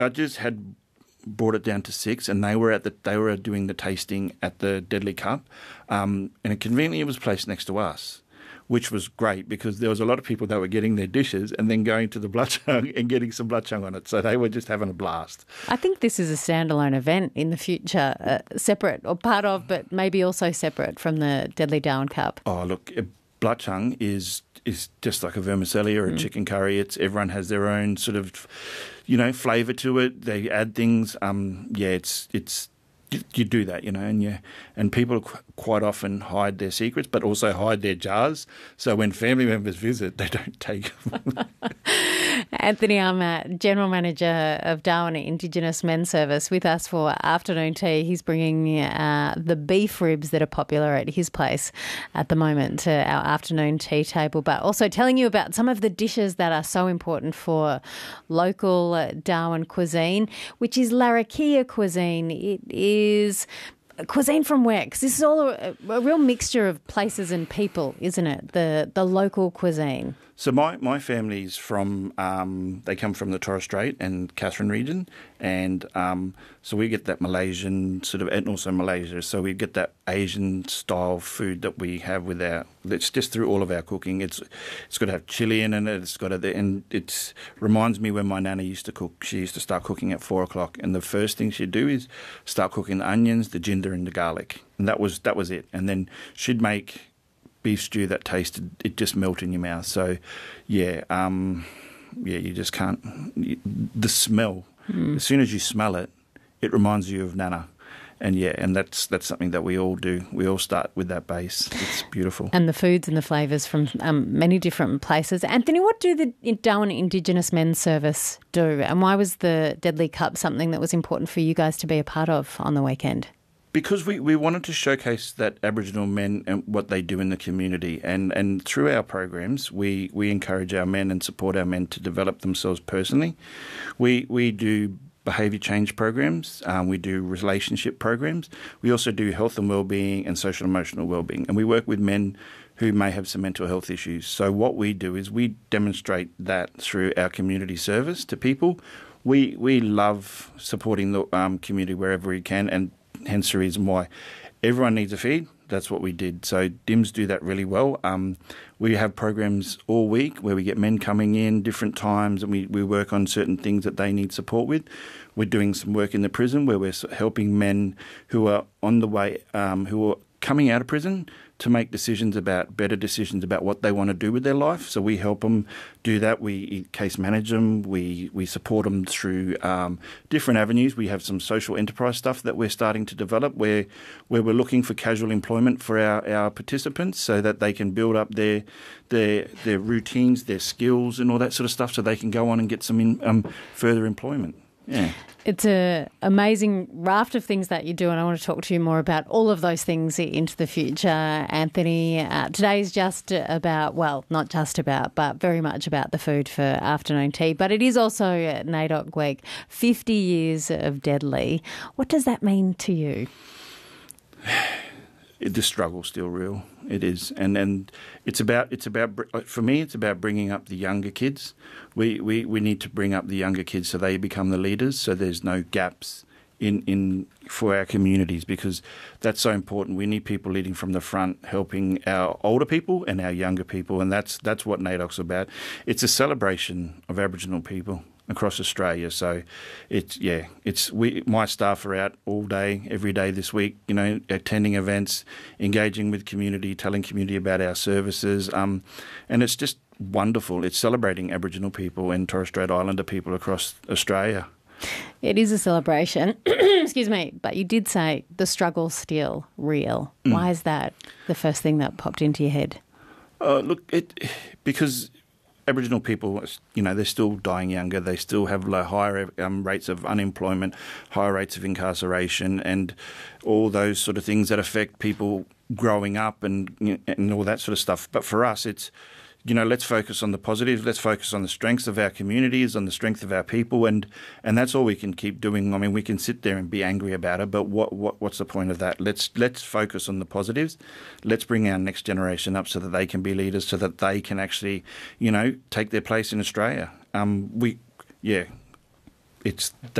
judges had brought it down to 6, and they were doing the tasting at the Deadly Cup, and conveniently it was placed next to us, which was great because there was a lot of people that were getting their dishes and then going to the Blutschung and getting some Blutschung on it. So they were just having a blast. I think this is a standalone event in the future, separate or part of, but maybe also separate from the Deadly Darwin Cup. Oh, look, Blutschung is just like a vermicelli or a chicken curry. Everyone has their own sort of, flavour to it. They add things. You do that, and people quite often hide their secrets, but also hide their jars. So when family members visit, they don't take them. Anthony Armat, General Manager of Darwin Indigenous Men's Service, with us for afternoon tea. He's bringing the beef ribs that are popular at his place at the moment to our afternoon tea table, but also telling you about some of the dishes that are so important for local Darwin cuisine, which is Larrakia cuisine. It is cuisine from where? Because this is all a real mixture of places and people, isn't it? The local cuisine. So my family's from, they come from the Torres Strait and Katherine region, and so we get that Malaysian sort of, and also Malaysia, so we get that Asian style food that we have with it's just through all of our cooking. It's got to have chili in it, and it reminds me when my nana used to cook. She used to start cooking at 4 o'clock, and the first thing she'd do is start cooking the onions, the ginger and the garlic, and that was it. And then she'd make beef stew that tasted, it just melt in your mouth. So, you just can't. The smell, as soon as you smell it, it reminds you of Nana. And that's something that we all do. We all start with that base. It's beautiful. And the foods and the flavours from many different places. Anthony, what do the Darwin Indigenous Men's Service do? And why was the Deadly Cup something that was important for you guys to be a part of on the weekend? Because we wanted to showcase that Aboriginal men and what they do in the community. And through our programs, we encourage our men and support our men to develop themselves personally. We do behaviour change programs. We do relationship programs. We also do health and wellbeing and social emotional wellbeing. And we work with men who may have some mental health issues. So what we do is we demonstrate that through our community service to people. We love supporting the community wherever we can, and hence the reason why everyone needs a feed. That's what we did. So DIMS do that really well. We have programs all week where we get men coming in different times, and we work on certain things that they need support with. We're doing some work in the prison where we're helping men who are on the way, who are coming out of prison, to make better decisions about what they want to do with their life. So we help them do that. We case manage them. We support them through different avenues. We have some social enterprise stuff that we're starting to develop where we're looking for casual employment for our participants so that they can build up their routines, their skills and all that sort of stuff so they can go on and get some further employment. Yeah. It's an amazing raft of things that you do, and I want to talk to you more about all of those things into the future, Anthony. Today's just about, well, not just about, but very much about the food for afternoon tea. But it is also NAIDOC Week, 50 years of Deadly. What does that mean to you? The struggle's still real. It is, and it's about for me. It's about bringing up the younger kids. We need to bring up the younger kids so they become the leaders. So there's no gaps in for our communities, because that's so important. We need people leading from the front, helping our older people and our younger people, and that's what NAIDOC's about. It's a celebration of Aboriginal people across Australia. So my staff are out all day, every day this week, attending events, engaging with community, telling community about our services. And it's just wonderful. It's celebrating Aboriginal people and Torres Strait Islander people across Australia. It is a celebration. Excuse me. But you did say the struggle's still real. Why is that the first thing that popped into your head? Because Aboriginal people, they're still dying younger. They still have higher rates of unemployment, higher rates of incarceration, and all those sort of things that affect people growing up and all that sort of stuff. But for us, it's, let's focus on the positives. Let's focus on the strengths of our communities, on the strength of our people, and that's all we can keep doing. I mean, we can sit there and be angry about it, but what's the point of that? Let's focus on the positives. Let's bring our next generation up so that they can be leaders, so that they can actually, take their place in Australia. it's